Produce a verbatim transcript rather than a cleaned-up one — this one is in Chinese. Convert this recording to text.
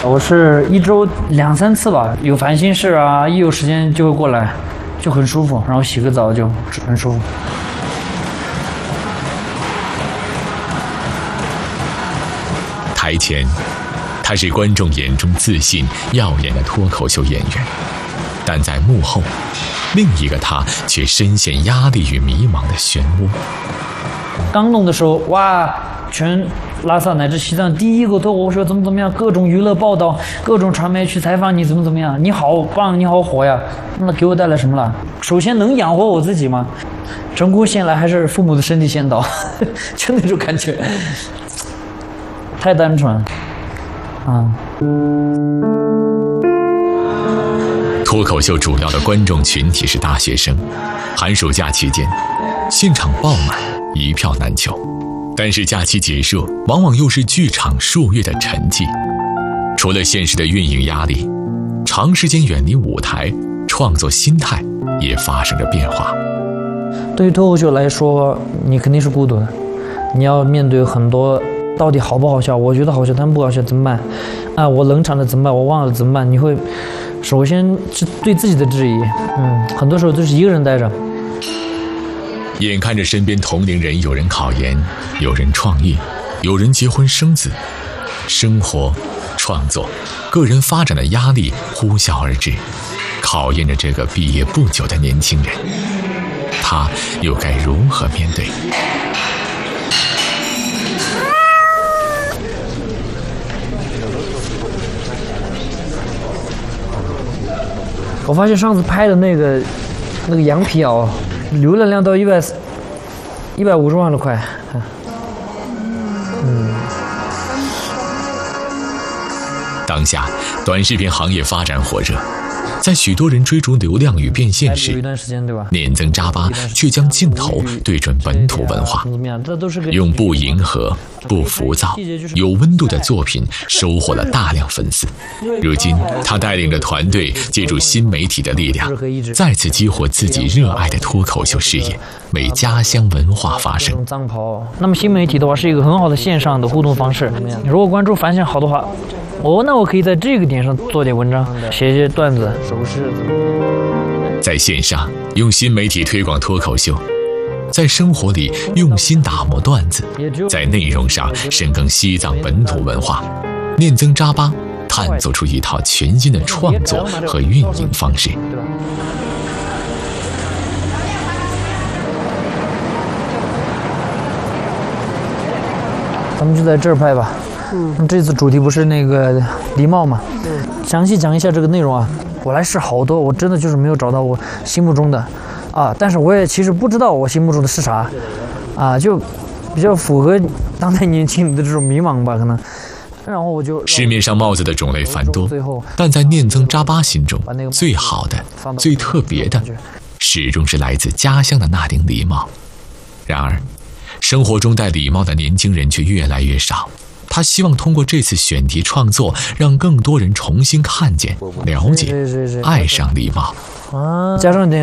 我是一周两三次吧，有烦心事啊，一有时间就会过来，就很舒服，然后洗个澡就很舒服。 台前，他是观众眼中自信耀眼的脱口秀演员，但在幕后，另一个他却深陷压力与迷茫的漩涡。 刚弄的时候，哇，全拉萨乃至西藏第一个脱口秀怎么怎么样，各种娱乐报道，各种传媒去采访你怎么怎么样，你好棒，你好火呀！那给我带来什么了？首先能养活我自己吗？成功先来还是父母的身体先到？就那种感觉。太单纯，啊！ 脱口秀主要的观众群体是大学生，寒暑假期间，现场爆满，一票难求。但是假期结束，往往又是剧场数月的沉寂。除了现实的运营压力，长时间远离舞台，创作心态也发生着变化。 对于脱口秀来说，你肯定是孤独的，你要面对很多。到底好不好笑？我觉得好笑，他们不好笑怎么办？啊，我冷场了怎么办？我忘了怎么办？你会首先是对自己的质疑，嗯，很多时候都是一个人待着。 眼看着身边同龄人有人考研，有人创业，有人结婚生子，生活、创作、个人发展的压力呼啸而至，考验着这个毕业不久的年轻人，他又该如何面对？ 我发现上次拍的那个那个羊皮袄，浏览量到一百一百五十万了，快。嗯。 当下，短视频行业发展火热，在许多人追逐流量与变现时，念增扎巴却将镜头对准本土文化，用不迎合、不浮躁、有温度的作品收获了大量粉丝。如今，他带领着团队，借助新媒体的力量，再次激活自己热爱的脱口秀事业，为家乡文化发声。 那么新媒体的话，是一个很好的线上的互动方式。如果关注反响好的话，哦，那我可以在这个点上做点文章，写些段子、手势。 在线上用新媒体推广脱口秀，在生活里用心打磨段子，在内容上深耕西藏本土文化，念增扎巴探索出一套全新的创作和运营方式。 咱们就在这儿拍吧。嗯，这次主题不是那个礼貌嘛？嗯，详细讲一下这个内容啊。我来试好多，我真的就是没有找到我心目中的，啊，但是我也其实不知道我心目中的是啥，啊，就比较符合当代年轻人的这种迷茫吧，可能。然后我就市面上帽子的种类繁多，但在念增扎巴心中，最好的、最特别的，始终是来自家乡的那顶礼帽。然而，生活中戴礼帽的年轻人却越来越少。他希望通过这次选题创作，让更多人重新看见、了解、爱上礼貌。 啊，加上点。